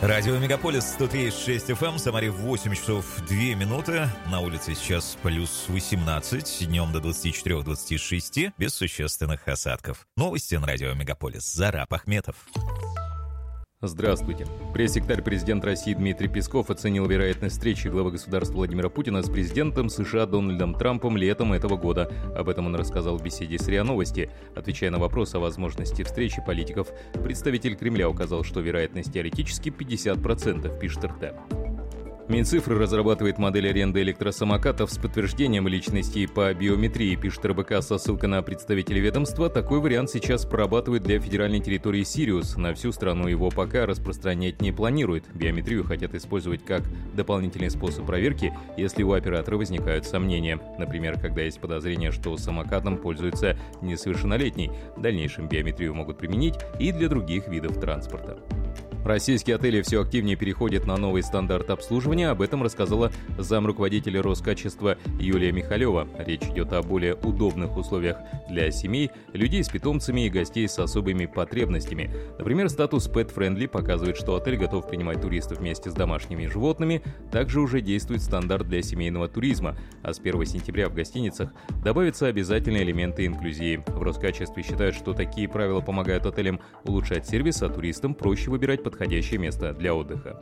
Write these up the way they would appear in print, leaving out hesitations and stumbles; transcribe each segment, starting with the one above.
Радио Мегаполис 103.6 FM, в Самаре 8 часов 2 минуты. На улице сейчас плюс 18, днем до 24-26, без существенных осадков. Новости на Радио Мегаполис. Зараб Ахметов. Здравствуйте. Пресс-секретарь президента России Дмитрий Песков оценил вероятность встречи главы государства Владимира Путина с президентом США Дональдом Трампом летом этого года. Об этом он рассказал в беседе с РИА Новости. Отвечая на вопрос о возможности встречи политиков, представитель Кремля указал, что вероятность теоретически 50%, пишет РТ. Минцифры разрабатывает модель аренды электросамокатов с подтверждением личности по биометрии, пишет РБК со ссылкой на представителя ведомства. Такой вариант сейчас прорабатывает для федеральной территории Сириус. На всю страну его пока распространять не планирует. Биометрию хотят использовать как дополнительный способ проверки, если у оператора возникают сомнения. Например, когда есть подозрение, что самокатом пользуется несовершеннолетний. В дальнейшем биометрию могут применить и для других видов транспорта. Российские отели все активнее переходят на новый стандарт обслуживания. Об этом рассказала замруководителя Роскачества Юлия Михалева. Речь идет о более удобных условиях для семей, людей с питомцами и гостей с особыми потребностями. Например, статус Pet Friendly показывает, что отель готов принимать туристов вместе с домашними животными. Также уже действует стандарт для семейного туризма. А с 1 сентября в гостиницах добавятся обязательные элементы инклюзии. В Роскачестве считают, что такие правила помогают отелям улучшать сервис, а туристам проще выбирать подходящее место для отдыха.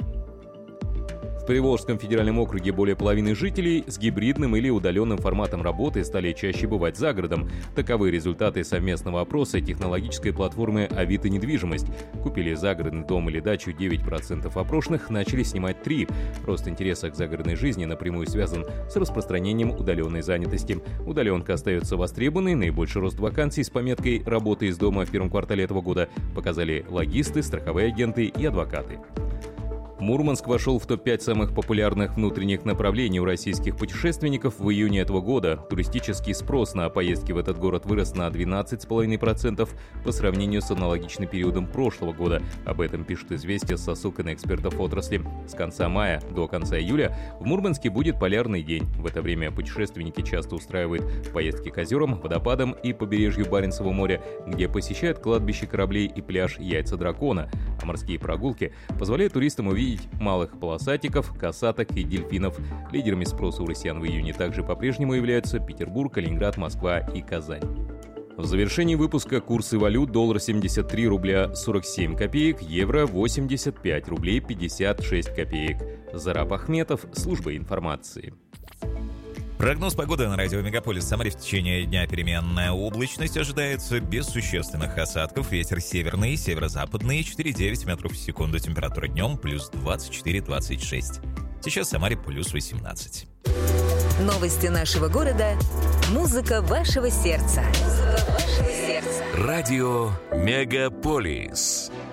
В Приволжском федеральном округе более половины жителей с гибридным или удаленным форматом работы стали чаще бывать за городом. Таковы результаты совместного опроса технологической платформы «Авито недвижимость». Купили загородный дом или дачу 9% опрошенных, начали снимать 3%. Рост интереса к загородной жизни напрямую связан с распространением удаленной занятости. Удаленка остается востребованной, наибольший рост вакансий с пометкой «Работа из дома» в первом квартале этого года показали логисты, страховые агенты и адвокаты. Мурманск вошел в топ-5 самых популярных внутренних направлений у российских путешественников в июне этого года. Туристический спрос на поездки в этот город вырос на 12,5% по сравнению с аналогичным периодом прошлого года. Об этом пишет «Известия» со ссылкой на экспертов отрасли. С конца мая до конца июля в Мурманске будет полярный день. В это время путешественники часто устраивают поездки к озерам, водопадам и побережью Баренцева моря, где посещают кладбище кораблей и пляж Яйца Дракона. А морские прогулки позволяют туристам увидеть малых полосатиков, косаток и дельфинов. Лидерами спроса у россиян в июне также по-прежнему являются Петербург, Калининград, Москва и Казань. В завершении выпуска курсы валют: доллар 73 рубля 47 копеек, евро 85 рублей 56 копеек. Зараб Ахметов, служба информации. Прогноз погоды на радио Мегаполис. В Самаре в течение дня переменная облачность ожидается без существенных осадков. Ветер северный, северо-западный, 4,9 метров в секунду. Температура днем плюс 24-26. Сейчас в Самаре плюс 18. Новости нашего города. Музыка вашего сердца. Музыка вашего сердца. Радио Мегаполис.